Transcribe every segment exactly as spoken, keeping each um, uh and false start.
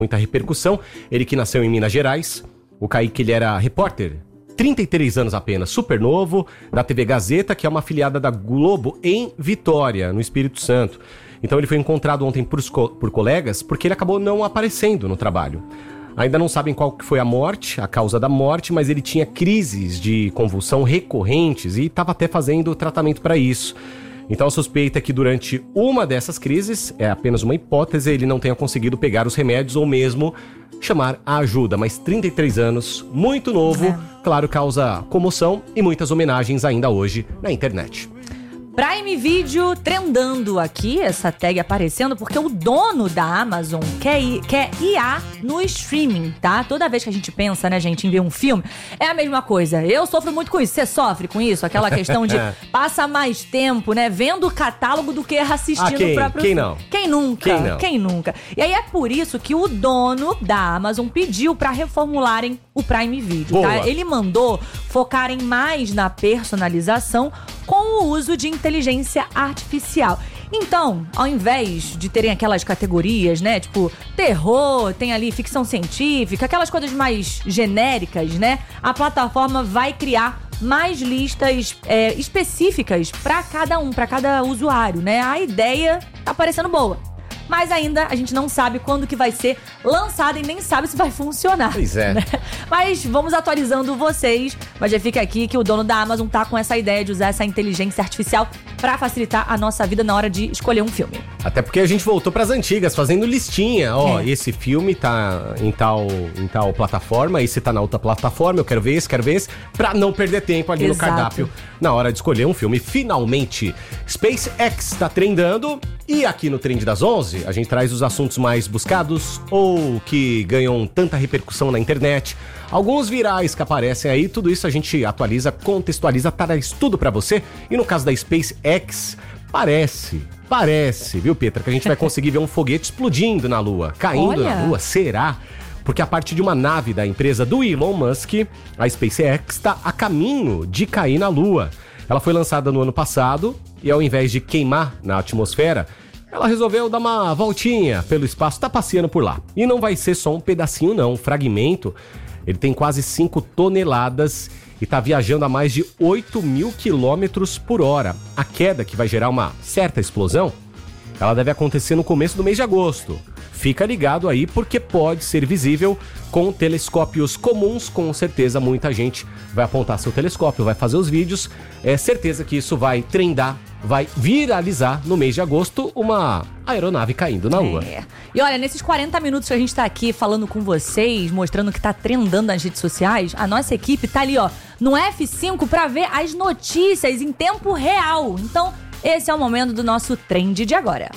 muita repercussão. Ele que nasceu em Minas Gerais. O Kaique, ele era repórter, trinta e três anos apenas, super novo, da T V Gazeta, que é uma afiliada da Globo em Vitória, no Espírito Santo. Então ele foi encontrado ontem por, por colegas porque ele acabou não aparecendo no trabalho. Ainda não sabem qual que foi a morte, a causa da morte, mas ele tinha crises de convulsão recorrentes e estava até fazendo tratamento para isso. Então a suspeita é que durante uma dessas crises, é apenas uma hipótese, ele não tenha conseguido pegar os remédios ou mesmo chamar a ajuda. Mas trinta e três anos, muito novo, é. Claro, causa comoção e muitas homenagens ainda hoje na internet. Prime Video trendando aqui, essa tag aparecendo, porque o dono da Amazon quer, ir, quer I A no streaming, tá? Toda vez que a gente pensa, né, gente, em ver um filme, é a mesma coisa. Eu sofro muito com isso. Você sofre com isso? Aquela questão de passa mais tempo, né, vendo o catálogo do que assistindo ah, quem? o próprio quem filme. Não? Quem nunca? Quem não? Quem nunca? E aí é por isso que o dono da Amazon pediu pra reformularem o Prime Video, Boa. tá? Ele mandou focarem mais na personalização com o uso de inteligência artificial. Então, ao invés de terem aquelas categorias, né, tipo terror, tem ali ficção científica, aquelas coisas mais genéricas, né, a plataforma vai criar mais listas é, específicas para cada um, para cada usuário, né? A ideia tá parecendo boa. Mas ainda a gente não sabe quando que vai ser lançado e nem sabe se vai funcionar. Pois é. Né? Mas vamos atualizando vocês. Mas já fica aqui que o dono da Amazon tá com essa ideia de usar essa inteligência artificial pra facilitar a nossa vida na hora de escolher um filme. Até porque a gente voltou pras antigas, fazendo listinha. Ó, é. esse filme tá em tal, em tal plataforma, esse tá na outra plataforma, eu quero ver esse, quero ver esse, pra não perder tempo ali Exato. no cardápio na hora de escolher um filme. Finalmente, SpaceX tá trendando. E aqui no Trend das onze, a gente traz os assuntos mais buscados ou que ganham tanta repercussão na internet. Alguns virais que aparecem aí, tudo isso a gente atualiza, contextualiza, traz tudo pra você. E no caso da SpaceX, parece, parece, viu, Petra, que a gente vai conseguir ver um foguete explodindo na Lua, caindo Olha. na Lua. Será? Porque a partir de uma nave da empresa do Elon Musk, a SpaceX está a caminho de cair na Lua. Ela foi lançada no ano passado e ao invés de queimar na atmosfera, ela resolveu dar uma voltinha pelo espaço, tá passeando por lá. E não vai ser só um pedacinho não, um fragmento. Ele tem quase cinco toneladas e tá viajando a mais de oito mil quilômetros por hora. A queda, que vai gerar uma certa explosão, ela deve acontecer no começo do mês de agosto. Fica ligado aí porque pode ser visível com telescópios comuns. Com certeza muita gente vai apontar seu telescópio, vai fazer os vídeos. É certeza que isso vai trendar, vai viralizar no mês de agosto uma aeronave caindo na Lua. É. E olha, nesses quarenta minutos que a gente tá aqui falando com vocês, mostrando que tá trendando nas redes sociais, a nossa equipe tá ali, ó, no F cinco pra ver as notícias em tempo real. Então, esse é o momento do nosso Trend de agora.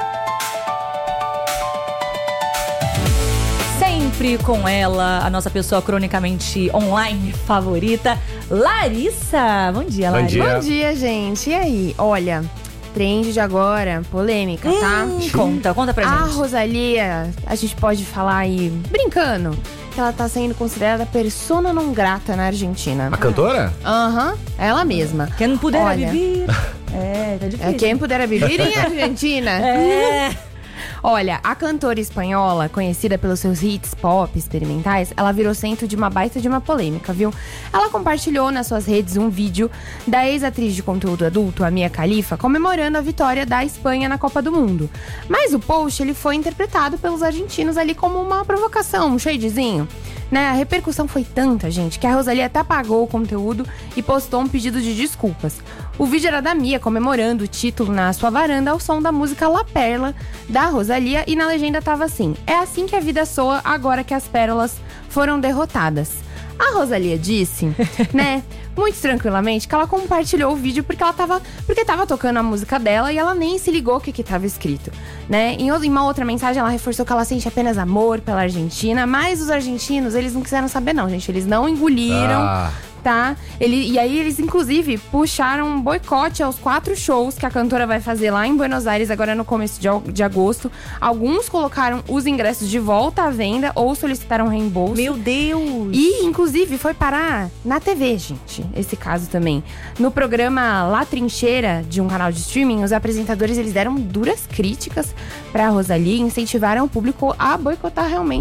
Sempre com ela, a nossa pessoa cronicamente online favorita, Larissa. Bom dia, Larissa. Bom dia. Bom dia, gente. E aí? Olha, trend de agora, polêmica, hum, tá? Conta, conta pra A gente. Rosalía, a gente pode falar aí, brincando, que ela tá sendo considerada persona non grata na Argentina. A cantora? Aham, uhum, ela mesma. Quem não puder Olha, viver. É, tá difícil. É quem puder viver em Argentina. É. Olha, a cantora espanhola, conhecida pelos seus hits pop experimentais, ela virou centro de uma baita de uma polêmica, viu? Ela compartilhou nas suas redes um vídeo da ex-atriz de conteúdo adulto, a Mia Khalifa, comemorando a vitória da Espanha na Copa do Mundo. Mas o post, ele foi interpretado pelos argentinos ali como uma provocação, um shadezinho. Né? A repercussão foi tanta, gente, que a Rosalía até apagou o conteúdo e postou um pedido de desculpas. O vídeo era da Mia comemorando o título na sua varanda ao som da música La Perla, da Rosalía, e na legenda tava assim: é assim que a vida soa agora que as pérolas foram derrotadas. A Rosalía disse, né, muito tranquilamente, que ela compartilhou o vídeo porque ela tava, porque tava tocando a música dela e ela nem se ligou o que que tava escrito, né? Em uma outra mensagem ela reforçou que ela sente apenas amor pela Argentina, mas os argentinos, eles não quiseram saber não, gente, eles não engoliram Ah. tá? Ele, e aí eles, inclusive, puxaram um boicote aos quatro shows que a cantora vai fazer lá em Buenos Aires, agora no começo de, de agosto. Alguns colocaram os ingressos de volta à venda ou solicitaram reembolso. Meu Deus! E, inclusive, foi parar na T V, gente, esse caso também. No programa La Trincheira, de um canal de streaming, os apresentadores eles deram duras críticas pra Rosalía e incentivaram o público a boicotar realmente